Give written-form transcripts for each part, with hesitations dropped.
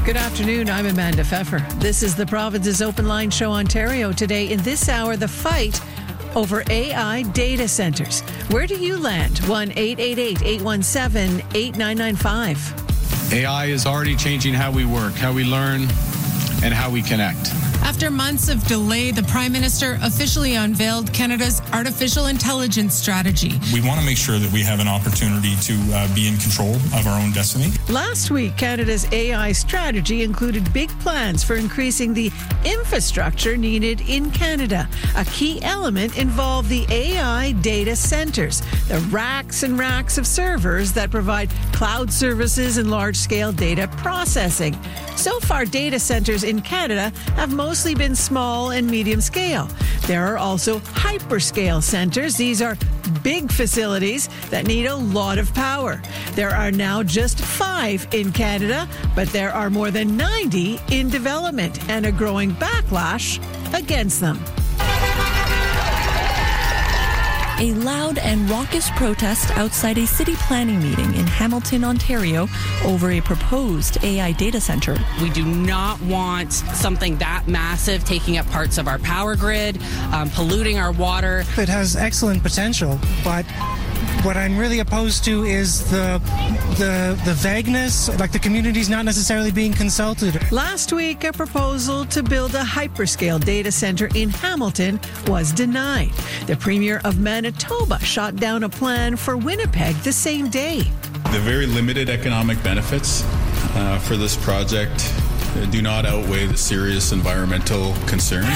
Good afternoon. I'm Amanda Pfeffer. This is the Province's Open Line Show Ontario. Today, in this hour, the fight over AI data centers. Where do you land? 1-888-817-8995. AI is already changing how we work, how we learn, and how we connect. After months of delay, the Prime Minister officially unveiled Canada's artificial intelligence strategy. We want to make sure that we have an opportunity to be in control of our own destiny. Last week, Canada's AI strategy included big plans for increasing the infrastructure needed in Canada. A key element involved the AI data centers, the racks and racks of servers that provide cloud services and large-scale data processing. So far, data centers in Canada have mostly been small and medium scale. There are also hyperscale centers. These are big facilities that need a lot of power. There are now just 5 in Canada, but there are more than 90 in development and a growing backlash against them. A loud and raucous protest outside a city planning meeting in Hamilton, Ontario, over a proposed AI data center. We do not want something that massive taking up parts of our power grid, polluting our water. It has excellent potential, but what I'm really opposed to is the vagueness, like the community's not necessarily being consulted. Last week, a proposal to build a hyperscale data center in Hamilton was denied. The Premier of Manitoba shot down a plan for Winnipeg the same day. The very limited economic benefits for this project do not outweigh the serious environmental concerns.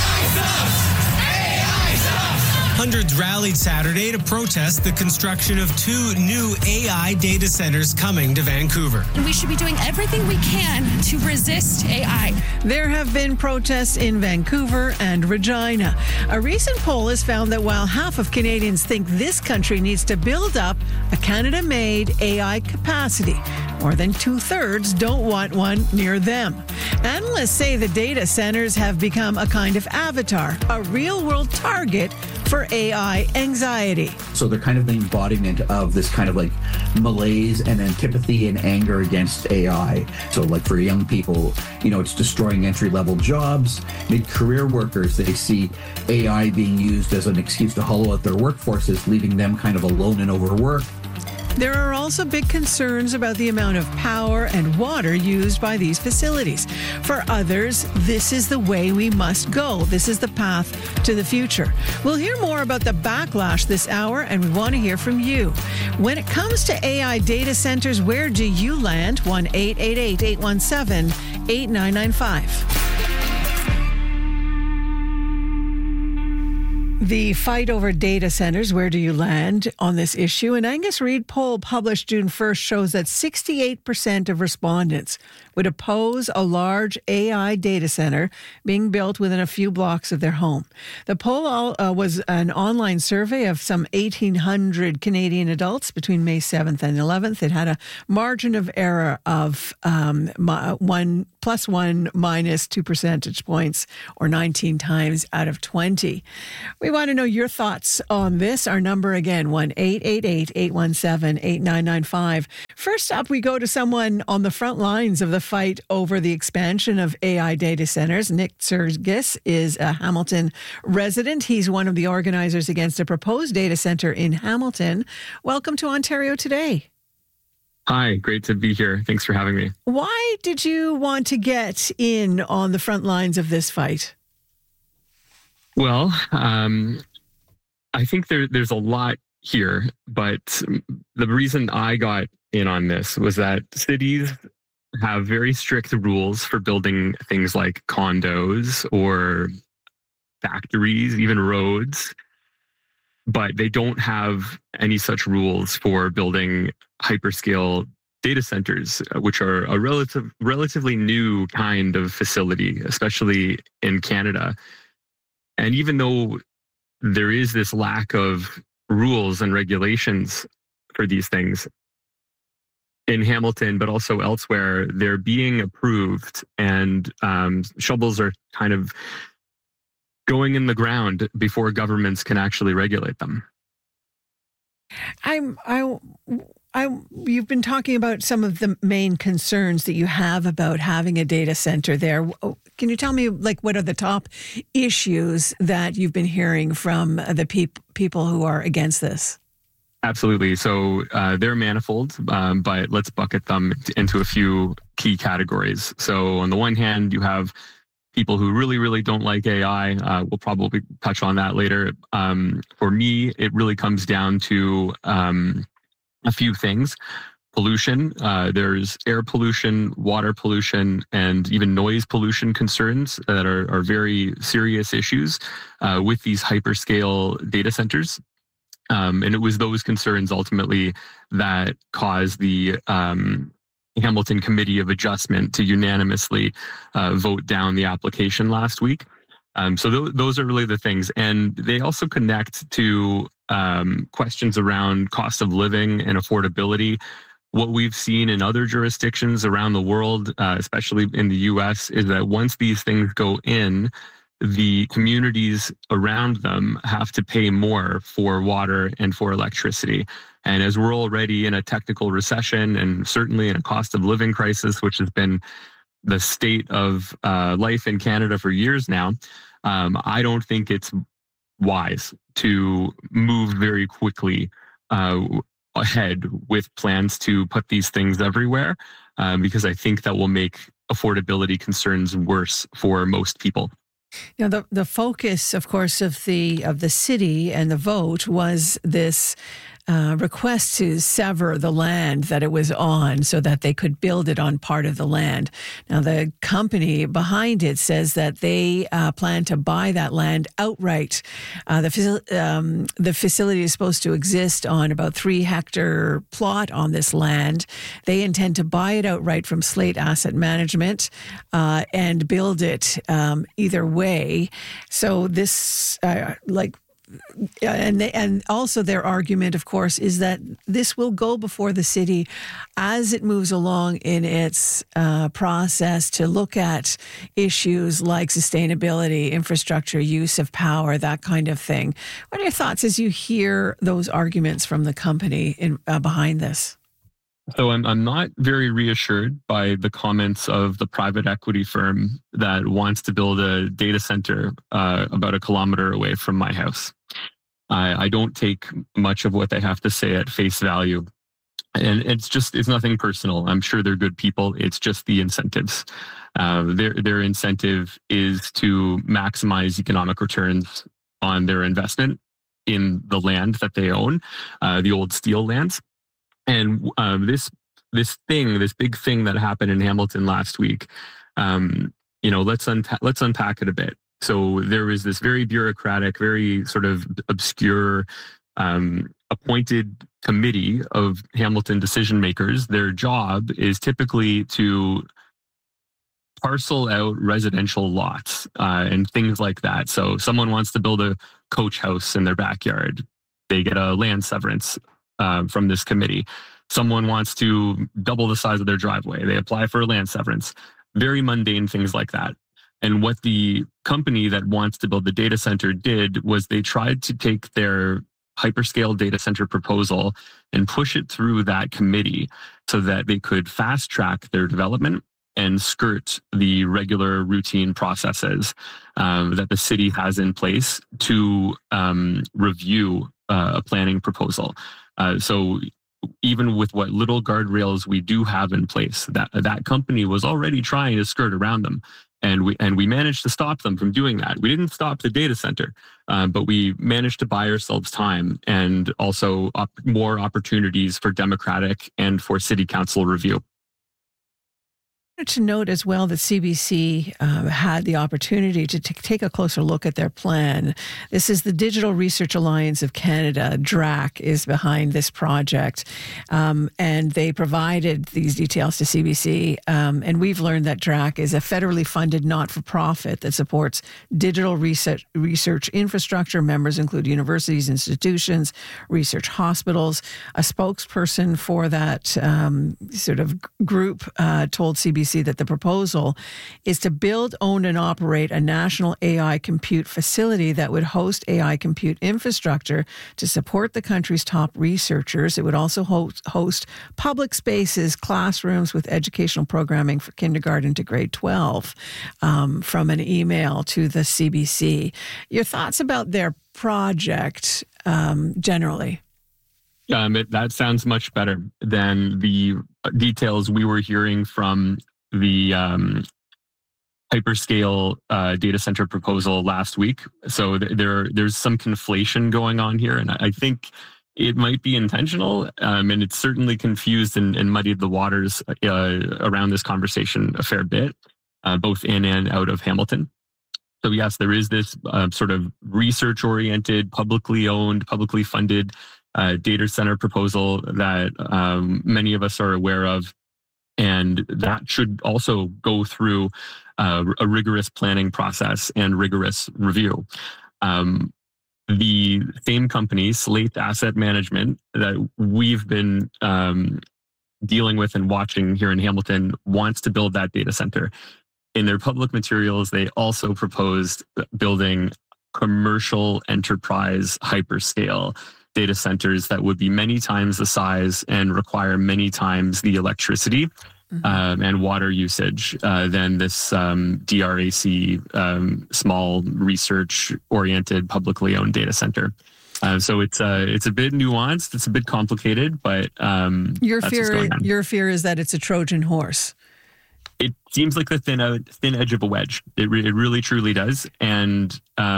Hundreds rallied Saturday to protest the construction of 2 new AI data centers coming to Vancouver. We should be doing everything we can to resist AI. There have been protests in Vancouver and Regina. A recent poll has found that while half of Canadians think this country needs to build up a Canada-made AI capacity, more than 2/3 don't want one near them. Analysts say the data centers have become a kind of avatar, a real-world target for AI anxiety. So they're kind of the embodiment of this kind of like malaise and antipathy and anger against AI. So like for young people, it's destroying entry-level jobs. Mid-career workers, they see AI being used as an excuse to hollow out their workforces, leaving them kind of alone and overworked. There are also big concerns about the amount of power and water used by these facilities. For others, this is the way we must go. This is the path to the future. We'll hear more about the backlash this hour, and we want to hear from you. When it comes to AI data centers, where do you land? 1-888-817-8995. The fight over data centers, where do you land on this issue? An Angus Reid poll published June 1st shows that 68% of respondents would oppose a large AI data center being built within a few blocks of their home. The poll was an online survey of some 1,800 Canadian adults between May 7th and 11th. It had a margin of error of 1 plus 1 minus 2 percentage points, or 19 times out of 20. We want to know your thoughts on this. Our number again, 1-888-817-8995. First up, we go to someone on the front lines of the fight over the expansion of AI data centers. Nick Sergis is a Hamilton resident. He's one of the organizers against a proposed data center in Hamilton. Welcome to Ontario Today. Hi, great to be here. Thanks for having me. Why did you want to get in on the front lines of this fight? Well, I think there's a lot here, but the reason I got in on this was that cities have very strict rules for building things like condos or factories, even roads, but they don't have any such rules for building hyperscale data centers, which are a relatively new kind of facility, especially in Canada. And even though there is this lack of rules and regulations for these things in Hamilton, but also elsewhere, they're being approved, and shovels are kind of going in the ground before governments can actually regulate them. You've been talking about some of the main concerns that you have about having a data center there. Can you tell me, what are the top issues that you've been hearing from the people who are against this? Absolutely. So they're manifold, but let's bucket them into a few key categories. So on the one hand, you have people who really, really don't like AI. We'll probably touch on that later. For me, it really comes down to a few things. Pollution, there's air pollution, water pollution, and even noise pollution concerns that are very serious issues with these hyperscale data centers. And it was those concerns ultimately that caused the Hamilton Committee of Adjustment to unanimously vote down the application last week. So those are really the things. And they also connect to questions around cost of living and affordability. What we've seen in other jurisdictions around the world, especially in the US, is that once these things go in, the communities around them have to pay more for water and for electricity. And as we're already in a technical recession and certainly in a cost of living crisis, which has been the state of life in Canada for years now, I don't think it's wise to move very quickly ahead with plans to put these things everywhere, because I think that will make affordability concerns worse for most people. The focus, of course, of the city and the vote was this request to sever the land that it was on so that they could build it on part of the land. Now, the company behind it says that they plan to buy that land outright. The facility is supposed to exist on about 3-hectare plot on this land. They intend to buy it outright from Slate Asset Management and build it either way. So this, and also their argument, of course, is that this will go before the city as it moves along in its process to look at issues like sustainability, infrastructure, use of power, that kind of thing. What are your thoughts as you hear those arguments from the company behind this? So I'm not very reassured by the comments of the private equity firm that wants to build a data center about 1 kilometer away from my house. I don't take much of what they have to say at face value. And it's nothing personal. I'm sure they're good people. It's just the incentives. Their incentive is to maximize economic returns on their investment in the land that they own, the old steel lands. And this big thing that happened in Hamilton last week, let's unpack it a bit. So there was this very bureaucratic, very sort of obscure appointed committee of Hamilton decision makers. Their job is typically to parcel out residential lots and things like that. So someone wants to build a coach house in their backyard. They get a land severance from this committee. Someone wants to double the size of their driveway. They apply for a land severance. Very mundane things like that. And what the company that wants to build the data center did was they tried to take their hyperscale data center proposal and push it through that committee so that they could fast track their development and skirt the regular routine processes that the city has in place to review a planning proposal. So even with what little guardrails we do have in place, that company was already trying to skirt around them. And we managed to stop them from doing that. We didn't stop the data center, but we managed to buy ourselves time and also more opportunities for democratic and for city council review. To note as well that CBC had the opportunity to take a closer look at their plan. This is the Digital Research Alliance of Canada. DRAC is behind this project, and they provided these details to CBC. And we've learned that DRAC is a federally funded not-for-profit that supports digital research infrastructure. Members include universities, institutions, research hospitals. A spokesperson for that sort of group told CBC CBC that the proposal is to build, own, and operate a national AI compute facility that would host AI compute infrastructure to support the country's top researchers. It would also host public spaces, classrooms with educational programming for kindergarten to grade 12, from an email to the CBC. Your thoughts about their project generally? That sounds much better than the details we were hearing from the hyperscale data center proposal last week. So there's some conflation going on here, and I think it might be intentional, and it's certainly confused and muddied the waters around this conversation a fair bit, both in and out of Hamilton. So yes, there is this sort of research-oriented, publicly owned, publicly funded data center proposal that many of us are aware of, and that should also go through a rigorous planning process and rigorous review. The same company, Slate Asset Management, that we've been dealing with and watching here in Hamilton, wants to build that data center. In their public materials, they also proposed building commercial enterprise hyperscale data centers that would be many times the size and require many times the electricity and water usage than this DRAC small research-oriented publicly owned data center. So it's a bit nuanced, it's a bit complicated, but your fear is that it's a Trojan horse. It seems like the thin edge of a wedge. It really truly does. And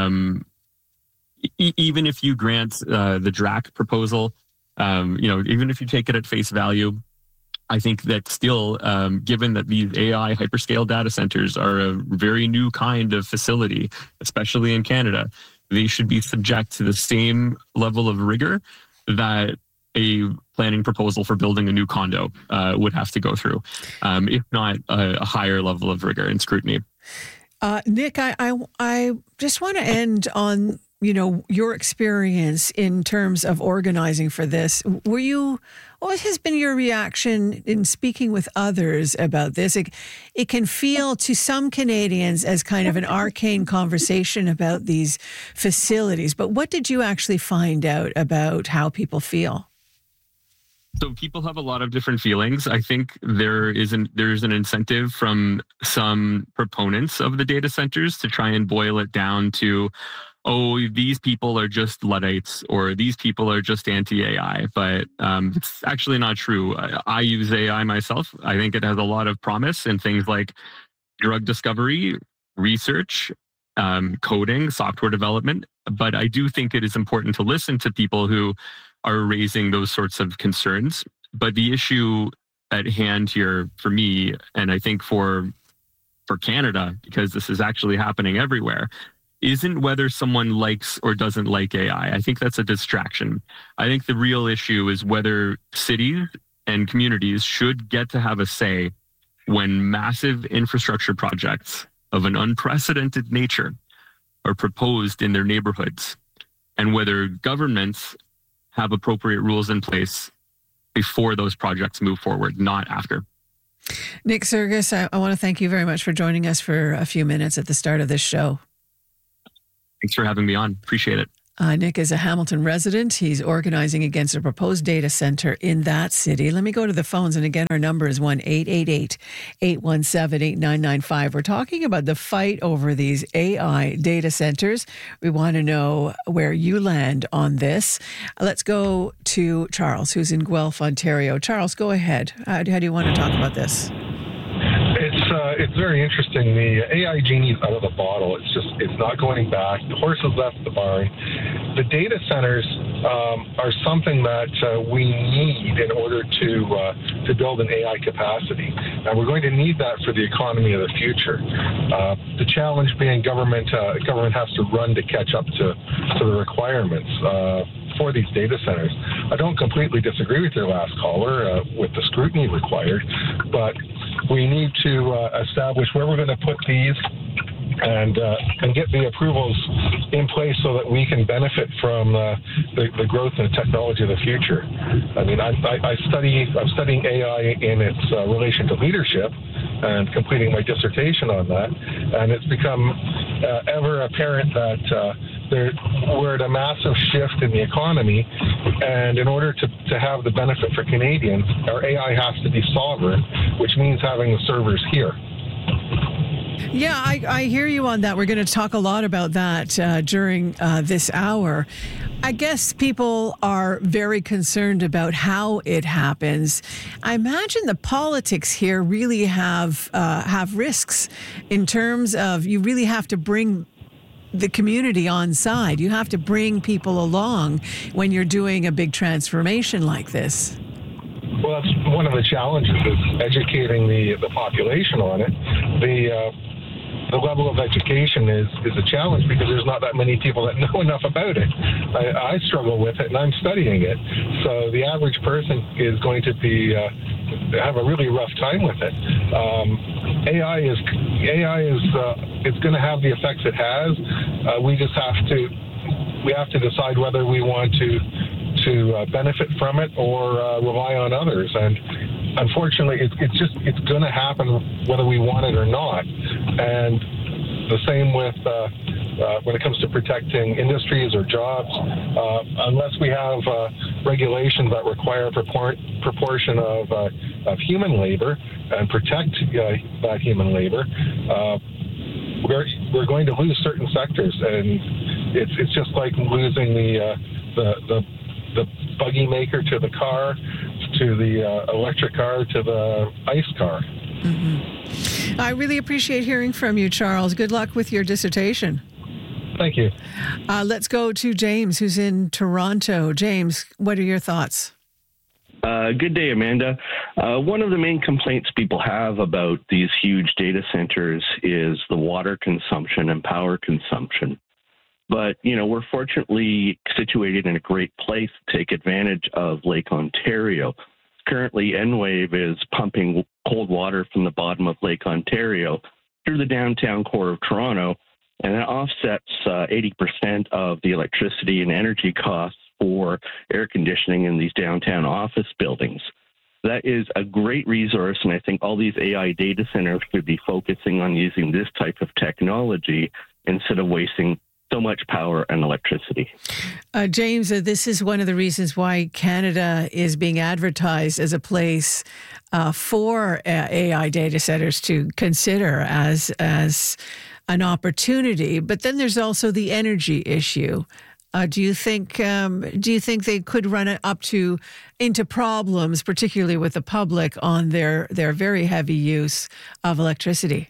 even if you grant the DRAC proposal, even if you take it at face value, I think that still, given that these AI hyperscale data centers are a very new kind of facility, especially in Canada, they should be subject to the same level of rigor that a planning proposal for building a new condo would have to go through, if not a higher level of rigor and scrutiny. Nick, I just want to end on your experience in terms of organizing for this. What has been your reaction in speaking with others about this? It can feel to some Canadians as kind of an arcane conversation about these facilities, but what did you actually find out about how people feel? So people have a lot of different feelings. I think there's an incentive from some proponents of the data centers to try and boil it down to, oh, these people are just Luddites or these people are just anti-AI. But it's actually not true. I use AI myself. I think it has a lot of promise in things like drug discovery, research, coding, software development. But I do think it is important to listen to people who are raising those sorts of concerns. But the issue at hand here for me, and I think for Canada, because this is actually happening everywhere, isn't whether someone likes or doesn't like AI. I think that's a distraction. I think the real issue is whether cities and communities should get to have a say when massive infrastructure projects of an unprecedented nature are proposed in their neighborhoods, and whether governments have appropriate rules in place before those projects move forward, not after. Nick Serges, I want to thank you very much for joining us for a few minutes at the start of this show. Thanks for having me on. Appreciate it. Nick is a Hamilton resident. He's organizing against a proposed data center in that city. Let me go to the phones. And again, our number is 1-888-817-8995. We're talking about the fight over these AI data centers. We want to know where you land on this. Let's go to Charles, who's in Guelph, Ontario. Charles, go ahead. How do you want to talk about this? It's very interesting. The AI genie is out of the bottle. It's not going back. The horse has left the barn. The data centers are something that we need in order to build an AI capacity. And we're going to need that for the economy of the future. The challenge being government has to run to catch up to the requirements for these data centers. I don't completely disagree with your last caller with the scrutiny required, but we need to establish where we're going to put these and get the approvals in place so that we can benefit from the growth and technology of the future. I mean, I'm studying AI in its relation to leadership, and completing my dissertation on that. And it's become ever apparent that we're at a massive shift in the economy, and in order to have the benefit for Canadians, our AI has to be sovereign, which means having the servers here. Yeah, I hear you on that. We're going to talk a lot about that during this hour. I guess people are very concerned about how it happens. I imagine the politics here really have risks in terms of you really have to bring the community on side. You have to bring people along when you're doing a big transformation like this. Well, that's one of the challenges, is educating the population on it. The level of education is a challenge because there's not that many people that know enough about it. I struggle with it, and I'm studying it. So the average person is going to have a really rough time with it. AI is it's going to have the effects it has. We just have to decide whether we want to benefit from it or rely on others. And unfortunately, it's going to happen whether we want it or not. And the same with when it comes to protecting industries or jobs. Unless we have regulations that require a proportion of human labor and protect that human labor, we're going to lose certain sectors. And it's just like losing the buggy maker to the car, to the electric car, to the ICE car. Mm-hmm. I really appreciate hearing from you, Charles. Good luck with your dissertation. Thank you. Let's go to James, who's in Toronto. James, what are your thoughts? Good day, Amanda. One of the main complaints people have about these huge data centers is the water consumption and power consumption. But, we're fortunately situated in a great place to take advantage of Lake Ontario. Currently, Enwave is pumping cold water from the bottom of Lake Ontario through the downtown core of Toronto, and that offsets 80% of the electricity and energy costs for air conditioning in these downtown office buildings. That is a great resource, and I think all these AI data centers should be focusing on using this type of technology instead of wasting so much power and electricity. James, this is one of the reasons why Canada is being advertised as a place for AI data centers to consider as an opportunity. But then there's also the energy issue. Do you think they could run it into problems, particularly with the public, on their very heavy use of electricity?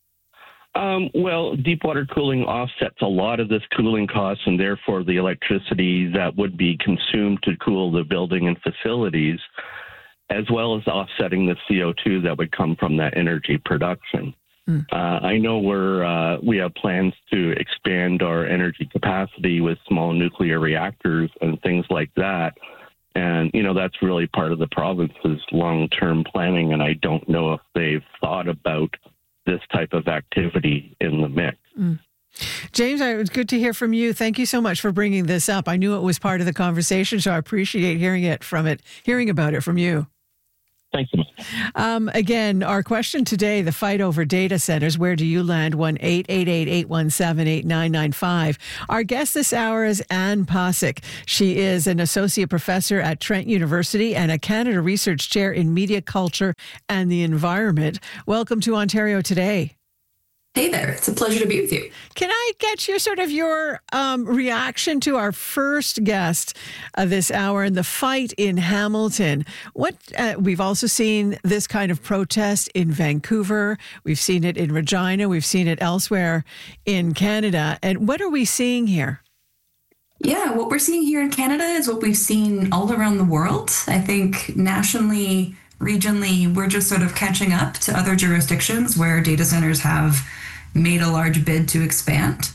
Well, deep water cooling offsets a lot of this cooling costs, and therefore the electricity that would be consumed to cool the building and facilities, as well as offsetting the CO2 that would come from that energy production. I know we have plans to expand our energy capacity with small nuclear reactors and things like that. And, that's really part of the province's long-term planning, and I don't know if they've thought about this type of activity in the mix. James, it was good to hear from you. Thank you so much for bringing this up. I knew it was part of the conversation, so I appreciate hearing about it from you. Thanks so much. Again, our question today, the fight over data centers. Where do you land? 1-888-817-8995. Our guest this hour is Anne Pasick. She is an associate professor at Trent University and a Canada Research Chair in Media, Culture and the Environment. Welcome to Ontario Today. Hey there. It's a pleasure to be with you. Can I get your reaction to our first guest this hour and the fight in Hamilton? We've also seen this kind of protest in Vancouver. We've seen it in Regina. We've seen it elsewhere in Canada. And what are we seeing here? Yeah, what we're seeing here in Canada is what we've seen all around the world. I think nationally, regionally, we're just sort of catching up to other jurisdictions where data centers have made a large bid to expand.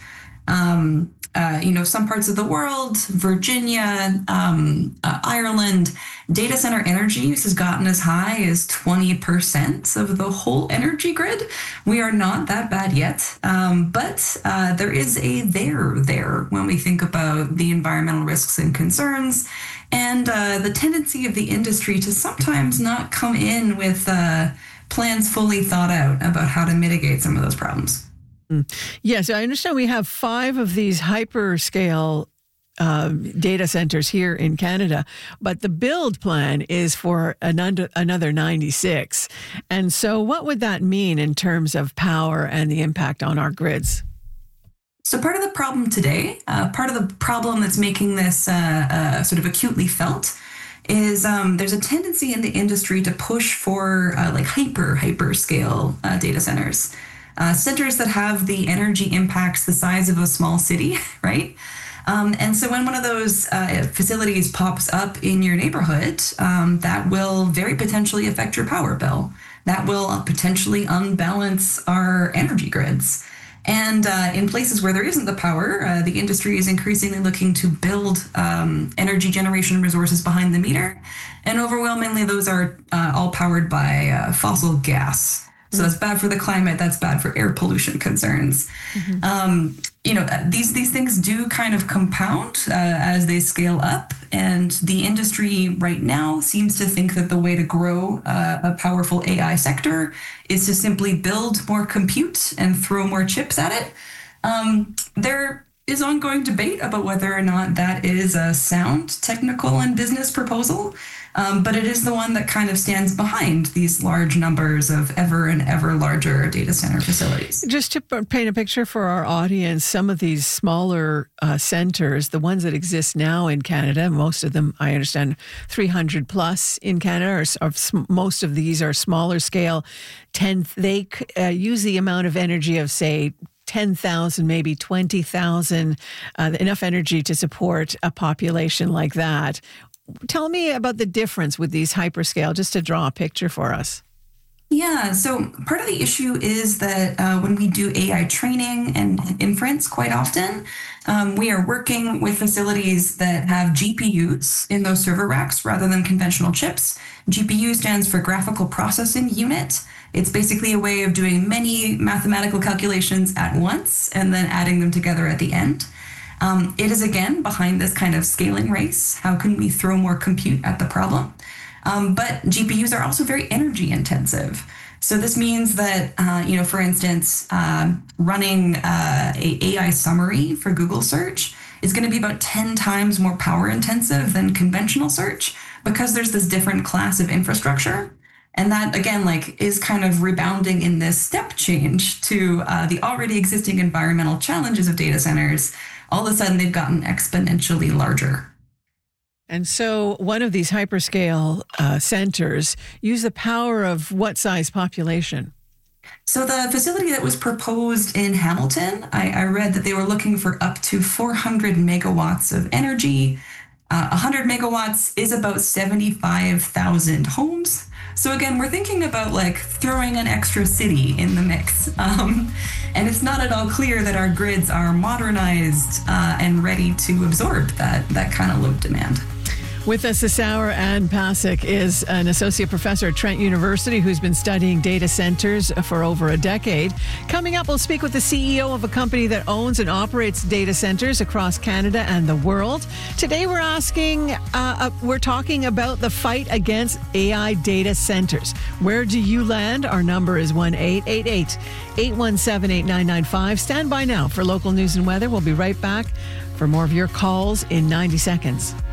Some parts of the world, Virginia, Ireland, data center energy use has gotten as high as 20% of the whole energy grid. We are not that bad yet, but there is a there when we think about the environmental risks and concerns, and the tendency of the industry to sometimes not come in with plans fully thought out about how to mitigate some of those problems. Yes, I understand we have 5 of these hyperscale data centers here in Canada, but the build plan is for another 96. And so what would that mean in terms of power and the impact on our grids? So part of the problem today, part of the problem that's making this sort of acutely felt is there's a tendency in the industry to push for like hyperscale data centers. Centers that have the energy impacts the size of a small city, right? And so when one of those facilities pops up in your neighborhood, that will very potentially affect your power bill. That will potentially unbalance our energy grids. And in places where there isn't the power, the industry is increasingly looking to build energy generation resources behind the meter. And overwhelmingly, those are all powered by fossil gas. So that's bad for the climate. That's bad for air pollution concerns. These things do kind of compound as they scale up. And the industry right now seems to think that the way to grow a powerful AI sector is to simply build more compute and throw more chips at it. There is ongoing debate about whether or not that is a sound technical and business proposal. But it is the one that kind of stands behind these large numbers of ever and ever larger data center facilities. Just to paint a picture for our audience, some of these smaller centers, the ones that exist now in Canada, most of them, I understand, 300 plus in Canada, most of these are smaller scale. They use the amount of energy of, say, 10,000, maybe 20,000, enough energy to support a population like that. Tell me about the difference with these hyperscale, just to draw a picture for us. Yeah, so part of the issue is that when we do AI training and inference quite often, we are working with facilities that have GPUs in those server racks rather than conventional chips. GPU stands for graphical processing unit. It's basically a way of doing many mathematical calculations at once and then adding them together at the end. It is, again, behind this kind of scaling race. How can we throw more compute at the problem? But GPUs are also very energy intensive. So this means that, for instance, running a AI summary for Google search is going to be about 10 times more power intensive than conventional search because there's this different class of infrastructure. And that, again, is kind of rebounding in this step change to the already existing environmental challenges of data centers. All of a sudden, they've gotten exponentially larger. And so one of these hyperscale centers use the power of what size population? So the facility that was proposed in Hamilton, I read that they were looking for up to 400 megawatts of energy. 100 megawatts is about 75,000 homes. So again, we're thinking about throwing an extra city in the mix. And it's not at all clear that our grids are modernized and ready to absorb that kind of load demand. With us this hour, Anne Pasek is an associate professor at Trent University who's been studying data centers for over a decade. Coming up, we'll speak with the CEO of a company that owns and operates data centers across Canada and the world. Today, we're talking about the fight against AI data centers. Where do you land? Our number is 1-888-817-8995. Stand by now for local news and weather. We'll be right back for more of your calls in 90 seconds.